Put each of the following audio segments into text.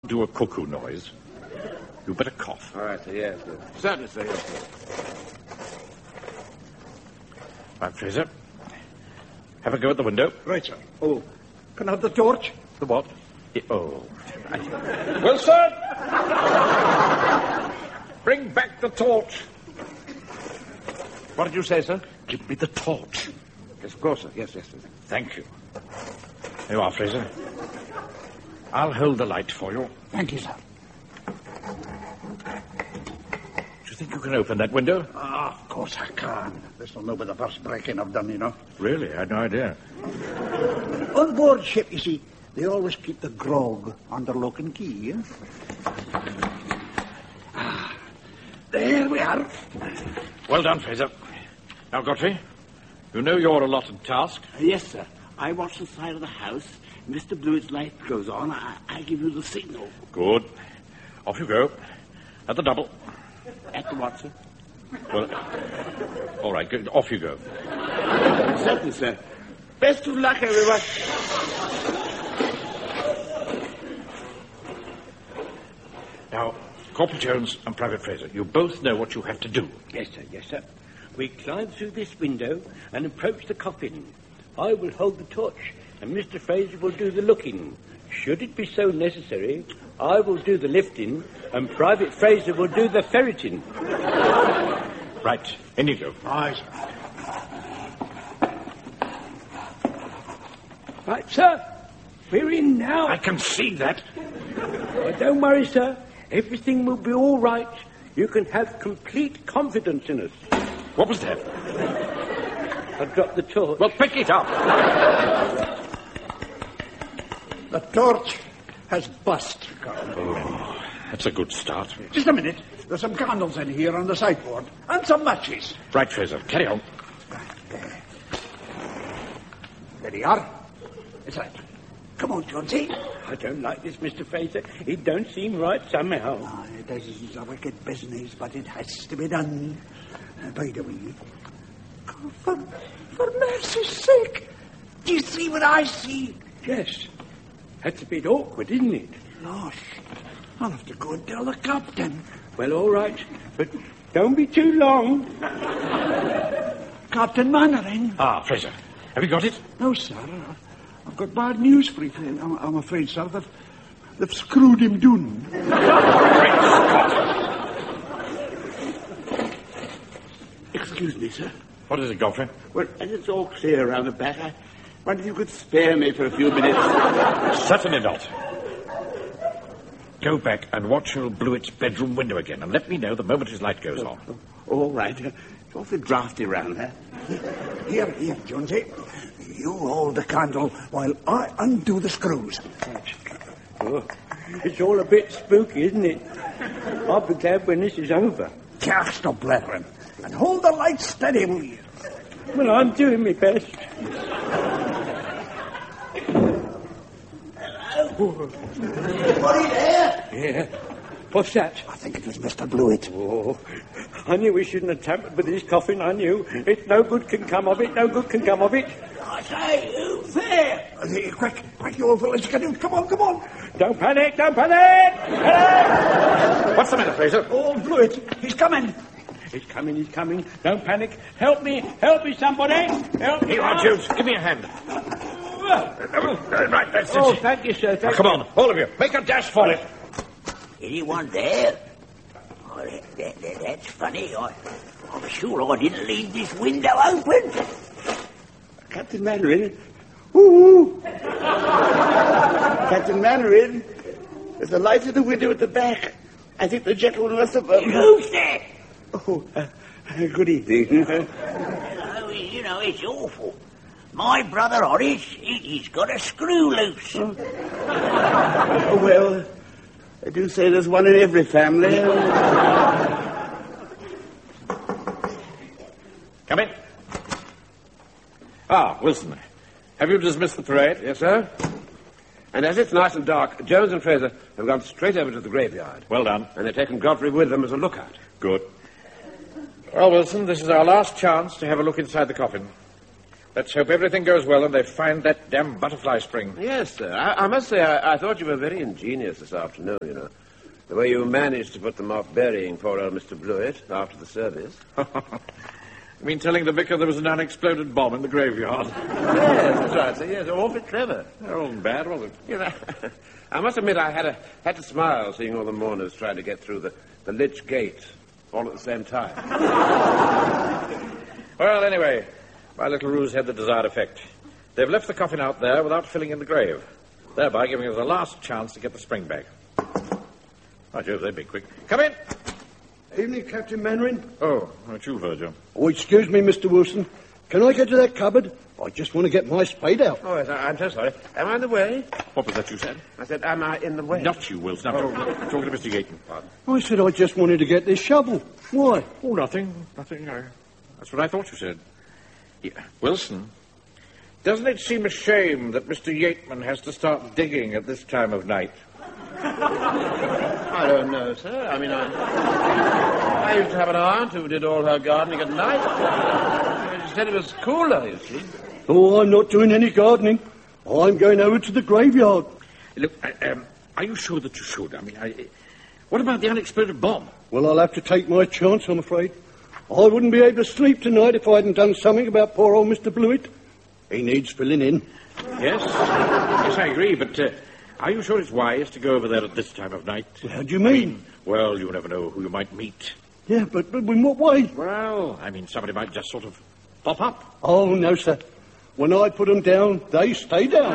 do a cuckoo noise. You better cough. All right, sir, yes, sir. Certainly, sir, yes, sir. Right, Fraser. Have a go at the window. Right, sir. Oh, can I have the torch? The what? Oh. Wilson! Bring back the torch. What did you say, sir? Give me the torch. Yes, of course, sir. Yes, yes, sir. Thank you. There you are, Fraser. I'll hold the light for you. Thank you, sir. Do you think you can open that window? Of course I can. This will not be the first break-in I've done, you know. Really? I had no idea. On board ship, you see, they always keep the grog under lock and key, eh? There we are. Well done, Fraser. Now, Godfrey, you know your allotted task. Yes, sir. I watch the side of the house. Mr. Blewett's light goes on. I give you the signal. Good. Off you go. At the double. At the what, sir? Well, all right, good. Off you go. Certainly, sir. Best of luck, everyone. Now, Corporal Jones and Private Fraser, you both know what you have to do. Yes, sir. Yes, sir. We climb through this window and approach the coffin. I will hold the torch, and Mr. Fraser will do the looking. Should it be so necessary, I will do the lifting, and Private Fraser will do the ferreting. Right, in you go. Aye, sir. Right, sir. We're in now. I can see that. Oh, don't worry, sir. Everything will be all right. You can have complete confidence in us. What was that? I dropped the torch. Well, pick it up. The torch has bust. Oh, that's a good start. Just a minute. There's some candles in here on the sideboard. And some matches. Right, Fraser, carry on. There you are. It's right. Come on, Jonesy. I don't like this, Mr. Fraser. It don't seem right somehow. Oh, this is a wicked business, but it has to be done. By the way, for mercy's sake, do you see what I see? Yes. That's a bit awkward, isn't it? Gosh, I'll have to go and tell the captain. Well, all right, but don't be too long. Captain Mannering? Ah, Fraser, have you got it? No, sir. I've got bad news for you. I'm afraid, sir, that they've screwed him down. Excuse me, sir. What is it, Godfrey? Well, as it's all clear around the back, I wonder if you could spare me for a few minutes. Certainly not. Go back and watch old Blewett's bedroom window again, and let me know the moment his light goes on. All right. It's awfully drafty round there. Here, Jonesy. You hold the candle while I undo the screws. Oh, it's all a bit spooky, isn't it? I'll be glad when this is over. Cast up, brethren, and hold the light steady, will you? Well, I'm doing my best. Hello? Anybody there? Yeah. What's that? I think it was Mr. Blewett. Oh, I knew we shouldn't have tampered with his coffin. I knew. It's no good can come of it. No good can come of it. I say, who's there? Quick, you old fellas, come on. Don't panic, don't panic! Hello! What's the matter, Fraser? Old Blewett, he's coming. He's coming. Don't panic. Help me, somebody. Help me. Here you are, Jones. Give me a hand. Right, that's it. Oh, thank you, sir. Now, come on, all of you. Make a dash for it. Anyone there? Oh, that's funny. I'm sure I didn't leave this window open. Captain Mannering. Ooh. Captain Mannering. There's a light in the window at the back. I think the gentleman must have... Who's there? Oh, good evening. Oh, you know, it's awful. My brother Horace, he's got a screw loose. Oh, well, I do say there's one in every family. Come in. Ah, Wilson. Have you dismissed the parade? Yes, sir. And as it's nice and dark, Jones and Fraser have gone straight over to the graveyard. Well done. And they've taken Godfrey with them as a lookout. Good. Well, Wilson, this is our last chance to have a look inside the coffin. Let's hope everything goes well and they find that damn butterfly spring. Yes, sir. I must say, I thought you were very ingenious this afternoon, you know. The way you managed to put them off burying poor old Mr. Blewett after the service. You mean telling the vicar there was an unexploded bomb in the graveyard? Yes, that's right, sir. Yes, awfully clever. That wasn't bad, was it? You know, I must admit I had to smile seeing all the mourners trying to get through the Lich Gate all at the same time. Well, anyway, my little ruse had the desired effect. They've left the coffin out there without filling in the grave, thereby giving us a last chance to get the spring back. Oh, Jove, they'd be quick. Come in! Evening, Captain Mannering. Oh, not you, Virgil. Oh, excuse me, Mr. Wilson. Can I get to that cupboard? I just want to get my spade out. Oh, yes, I'm so sorry. Am I in the way? What was that you said? I said, am I in the way? Not you, Wilson. I'm talking to Mr. Yaton. Pardon. I said I just wanted to get this shovel. Why? Oh, nothing. Nothing. That's what I thought you said. Yeah. Wilson, doesn't it seem a shame that Mr. Yateman has to start digging at this time of night? I don't know, sir. I mean, I used to have an aunt who did all her gardening at night. She said it was cooler, you see. Oh, I'm not doing any gardening. I'm going over to the graveyard. Look, are you sure that you should? I mean, what about the unexploded bomb? Well, I'll have to take my chance, I'm afraid. I wouldn't be able to sleep tonight if I hadn't done something about poor old Mr. Blewett. He needs filling in. Yes? Yes, I agree, but are you sure it's wise to go over there at this time of night? Well, how do you mean? Well, you never know who you might meet. Yeah, but in what way? Well, I mean, somebody might just sort of pop up. Oh, no, sir. When I put them down, they stay down.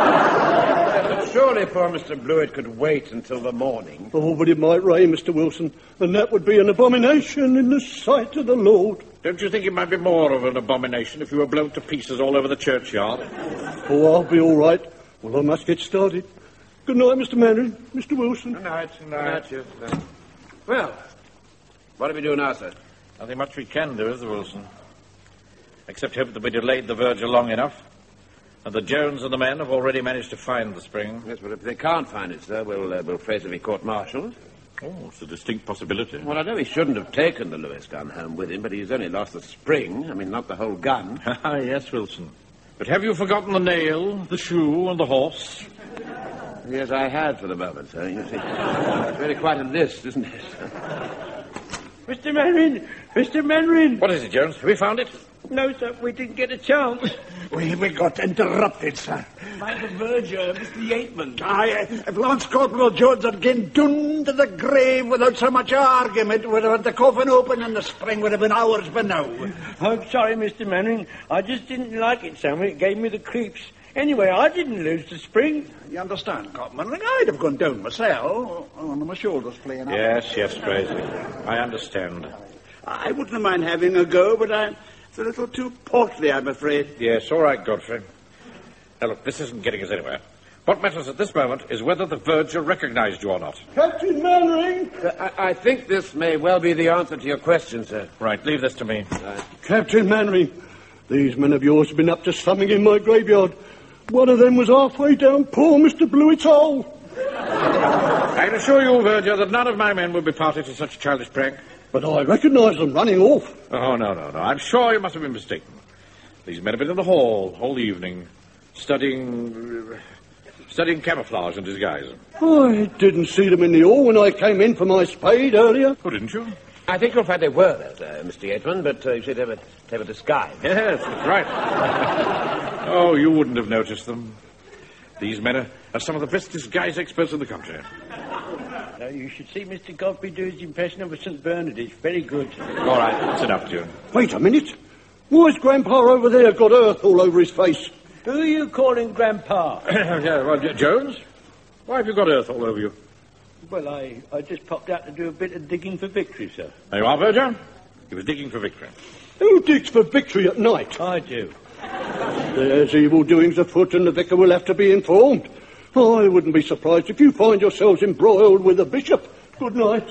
But surely poor Mr. Blewett could wait until the morning. Oh, but it might rain, Mr. Wilson, and that would be an abomination in the sight of the Lord. Don't you think it might be more of an abomination if you were blown to pieces all over the churchyard? Oh, I'll be all right. Well, I must get started. Good night, Mr. Mannering, Mr. Wilson. Good night. Good night, yes. Well, what do we do now, sir? Nothing much we can do, is there, Wilson? Except hope that we delayed the Virgil long enough. And the Jones and the men have already managed to find the spring. Yes, but if they can't find it, sir, will Fraser be court-martialed? Oh, it's a distinct possibility. Well, I know he shouldn't have taken the Lewis gun home with him, but he's only lost the spring. I mean, not the whole gun. Ah, yes, Wilson. But have you forgotten the nail, the shoe, and the horse? Yes, I had for the moment, sir. You see, it's really quite a list, isn't it? Mr. Mannering! Mr. Mannering! What is it, Jones? Have we found it? No, sir, we didn't get a chance. We got interrupted, sir. By the verger, Mr. Yateman. If Lance Corporal Jones had gone down to the grave without so much argument, would have had the coffin open and the spring would have been ours by now. I'm sorry, Mr. Mannering. I just didn't like it, Sam. It gave me the creeps. Anyway, I didn't lose the spring. You understand, Cotman? I'd have gone down myself. On my shoulders playing out. Yes, Fraser. I understand. I wouldn't mind having a go, but it's a little too portly, I'm afraid. Yes, all right, Godfrey. Now, look, this isn't getting us anywhere. What matters at this moment is whether the Virgil recognized you or not. Captain Mannering! I think this may well be the answer to your question, sir. Right, leave this to me. Captain Mannering, these men of yours have been up to something in my graveyard. One of them was halfway down poor Mr. Blewett's hole. I can assure you, Virgil, that none of my men would be party to such a childish prank. But I recognise them running off. Oh, no. I'm sure you must have been mistaken. These men have been in the hall all the evening, studying camouflage and disguise. I didn't see them in the hall when I came in for my spade earlier. Oh, didn't you? I think you'll find they were there, Mr. Yateman, but you should have a disguise. Yes, that's right. Oh, you wouldn't have noticed them. These men are some of the best disguise experts in the country. Now, you should see Mr. Godfrey do his impression of a St. Bernard. It's very good. All right, that's enough, June. Wait a minute. Why's Grandpa over there got earth all over his face? Who are you calling Grandpa? Jones? Why have you got earth all over you? Well, I just popped out to do a bit of digging for victory, sir. There you are, Virgil. He was digging for victory. Who digs for victory at night? I do. There's evil doings afoot and the vicar will have to be informed. I wouldn't be surprised if you find yourselves embroiled with the bishop. Good night.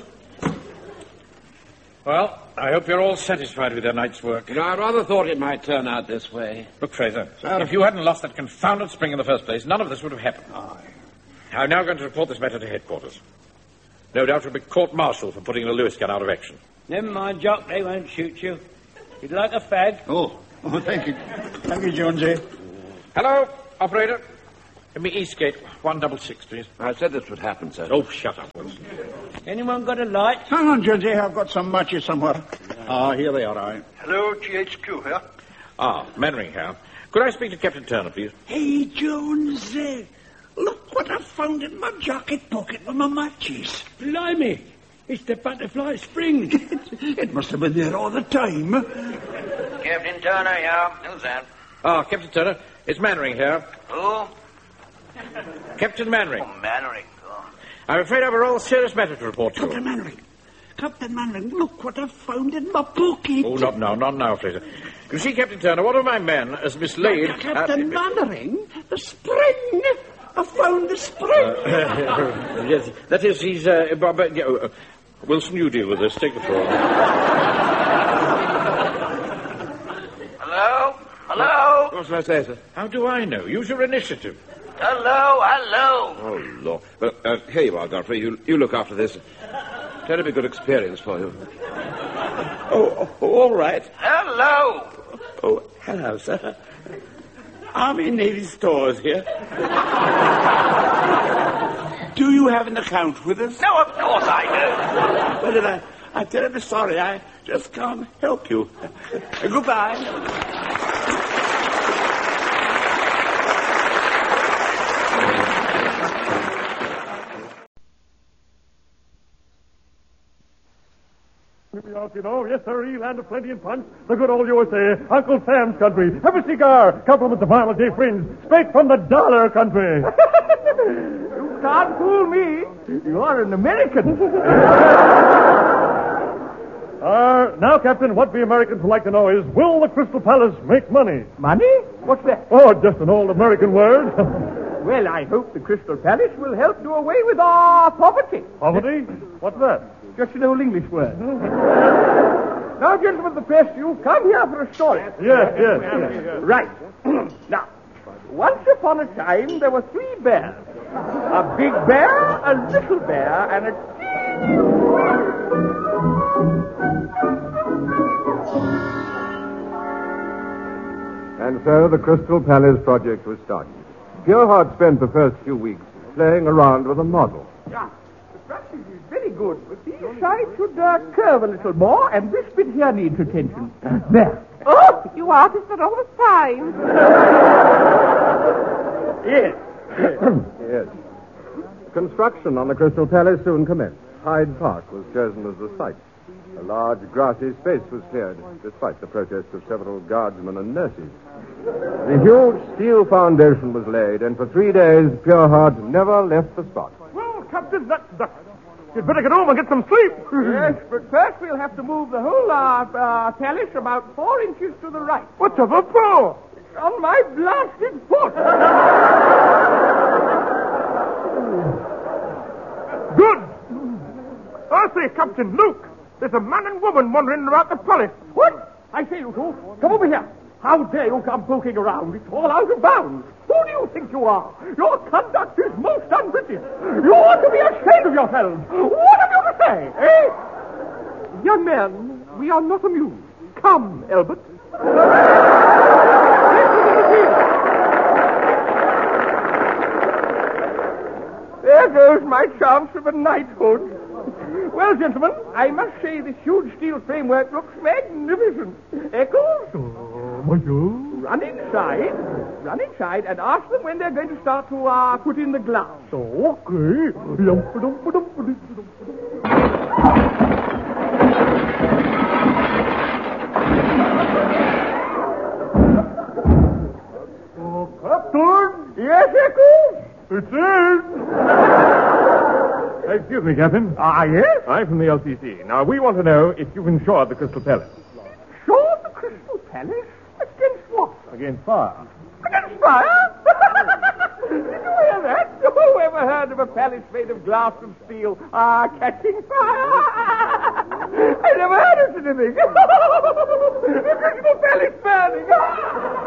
Well, I hope you're all satisfied with your night's work. You know, I rather thought it might turn out this way. Look, Fraser, if you hadn't lost that confounded spring in the first place, none of this would have happened. I'm now going to report this matter to headquarters. No doubt you'll be court-martialed for putting the Lewis gun out of action. Never mind, Jock, they won't shoot you. You'd like a fag? Oh, Oh, thank you. Thank you, Jonesy. Hello, operator. Give me Eastgate 166, please. I said this would happen, sir. Oh, shut up, Wilson. Anyone got a light? Hang on, Jonesy. I've got some matches somewhere. Here they are, all right. Hello, GHQ here. Mannering here. Could I speak to Captain Turner, please? Hey, Jonesy. Look what I found in my jacket pocket with my matches. Blimey, it's the butterfly spring. It must have been there all the time. Captain Turner here. Who's that? Captain Turner, it's Mannering here. Who? Captain Mannering. Oh, Mannering. Oh. I'm afraid I have a rather serious matter to report to you. Captain Mannering, look what I found in my pocket. Oh, not now, Fraser. You see, Captain Turner, one of my men has mislaid... Captain Mannering, the spring. I found the spring. Yes, that is, he's... Wilson, you deal with this. Take the floor. Hello? Hello? What shall I say, sir? How do I know? Use your initiative. Hello? Oh, Lord. Well, here you are, Godfrey. You look after this. Terribly good experience for you. Oh, all right. Hello? Oh, hello, sir. Army Navy Stores here. Do you have an account with us? No, of course I do. Well, I'm terribly sorry. I just can't help you. Goodbye. Out, you know, yes, sir, land of plenty and punch. The good old USA, Uncle Sam's country. Have a cigar. Compliments of Farmer J. Fringe, straight from the dollar country. You can't fool me. You're an American. Now, Captain, what we Americans would like to know is, will the Crystal Palace make money? Money? What's that? Oh, just an old American word. Well, I hope the Crystal Palace will help do away with our poverty. Poverty? What's that? Just an old English word. Now, gentlemen of the press, you've come here for a story. Yes. Right. Now, once upon a time, there were 3 bears. A big bear, a little bear, and a... And so the Crystal Palace project was started. Gerhard spent the first few weeks playing around with a model. Yeah, the practice is very good, but these sides should curve a little more, and this bit here needs attention. There. Oh, you artists are always fine. Yes. Yes. Construction on the Crystal Palace soon commenced. Hyde Park was chosen as the site. A large grassy space was cleared, despite the protests of several guardsmen and nurses. The huge steel foundation was laid, and for 3 days, Pureheart never left the spot. Well, Captain, that's... You'd better get home and get some sleep. Yes, but first we'll have to move the whole palace about 4 inches to the right. What's up, for? It's on my blasted foot. Good. I say, Captain, look. There's a man and woman wandering about the palace. What? I say, you two, come over here. How dare you come poking around? It's all out of bounds. Who do you think you are? Your conduct is most un-British. You ought to be ashamed of yourselves. What have you to say, eh? Young man, we are not amused. Come, Albert. There goes my chance of a knighthood. Well, gentlemen, I must say this huge steel framework looks magnificent. Eccles? Run inside and ask them when they're going to start to put in the glass. Okay. Oh, Captain? Yes, Eccles? It is. Excuse me, Captain. Yes? I'm from the LCC. Now, we want to know if you've insured the Crystal Palace. Sure, the Crystal Palace? Against what? Against fire. Against fire? Did you hear that? Who ever heard of a palace made of glass and steel catching fire? I never heard of such a thing. The Crystal Palace burning.